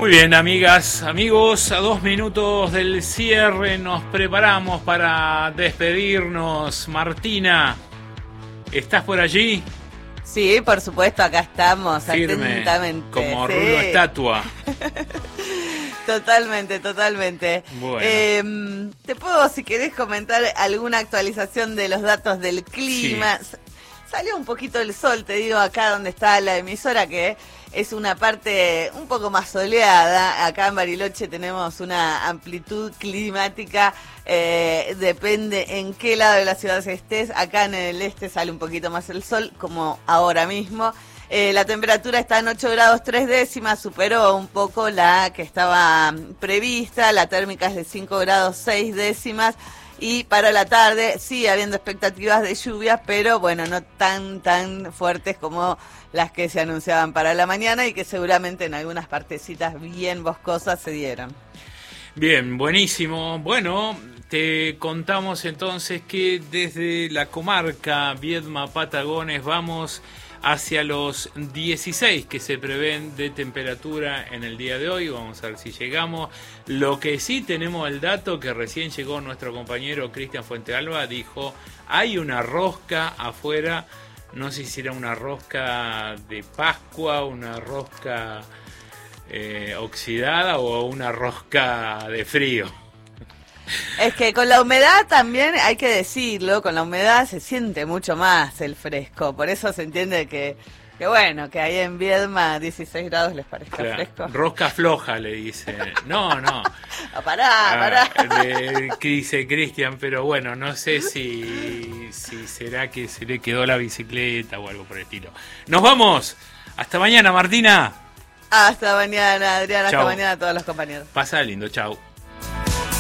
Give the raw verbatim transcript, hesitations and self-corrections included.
Muy bien, amigas, amigos, a dos minutos del cierre nos preparamos para despedirnos. Martina, ¿estás por allí? Sí, por supuesto, acá estamos, firme, atentamente. como sí. rulo estatua. Totalmente, totalmente. Bueno. Eh, te puedo, si querés, comentar alguna actualización de los datos del clima. Sí. Salió un poquito el sol, te digo, acá donde está la emisora, que es una parte un poco más soleada. Acá en Bariloche tenemos una amplitud climática, eh, depende en qué lado de la ciudad estés. Acá en el este sale un poquito más el sol, como ahora mismo. Eh, la temperatura está en ocho grados tres décimas, superó un poco la que estaba prevista. La térmica es de cinco grados seis décimas. Y para la tarde sigue habiendo expectativas de lluvias, pero bueno, no tan tan fuertes como las que se anunciaban para la mañana y que seguramente en algunas partecitas bien boscosas se dieron. Bien, buenísimo. Bueno, te contamos entonces que desde la comarca Viedma-Patagones vamos hacia los dieciséis que se prevén de temperatura en el día de hoy. Vamos a ver si llegamos. Lo que sí tenemos el dato que recién llegó nuestro compañero Cristian Fuentealba, dijo, hay una rosca afuera, no sé si era una rosca de Pascua, una rosca eh, oxidada o una rosca de frío. Es que con la humedad también, hay que decirlo, con la humedad se siente mucho más el fresco, por eso se entiende que, que bueno, que ahí en Viedma dieciséis grados les parezca claro, fresco. Rosca floja le dice, no, no. Ah, pará, pará. Ah, le, dice Cristian, pero bueno, no sé si, si será que se le quedó la bicicleta o algo por el estilo. Nos vamos, hasta mañana Martina. Hasta mañana Adrián, hasta chau. Mañana a todos los compañeros. Pasa lindo, chau.